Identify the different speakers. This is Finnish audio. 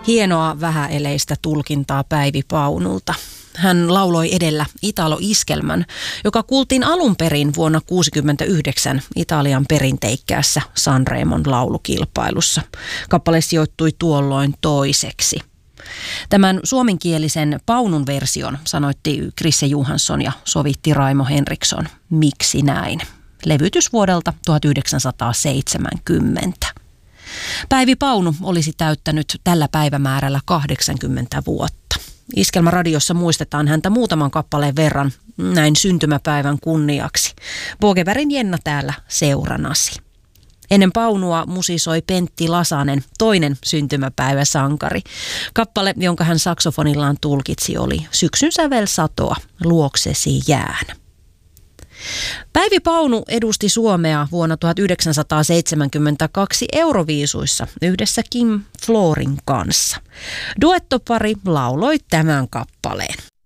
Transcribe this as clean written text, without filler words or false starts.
Speaker 1: Hienoa vähäeleistä tulkintaa Päivi Paunulta. Hän lauloi edellä Italo-iskelmän, joka kuultiin alun perin vuonna 1969 Italian perinteikkäässä Sanremon laulukilpailussa. Kappale sijoittui tuolloin toiseksi. Tämän suomenkielisen Paunun version sanoitti Krisse Johansson ja sovitti Raimo Henriksson. Miksi näin? Levytys vuodelta 1970. Päivi Paunu olisi täyttänyt tällä päivämäärällä 80 vuotta. Iskelmäradiossa muistetaan häntä muutaman kappaleen verran näin syntymäpäivän kunniaksi. Bogebergin Jenna täällä seuranasi. Ennen Paunua musisoi Pentti Lasanen, toinen syntymäpäiväsankari. Kappale, jonka hän saksofonillaan tulkitsi, oli Syksyn sävel satoa, luoksesi jään. Päivi Paunu edusti Suomea vuonna 1972 Euroviisuissa yhdessä Kim Florin kanssa. Duettopari lauloi tämän kappaleen.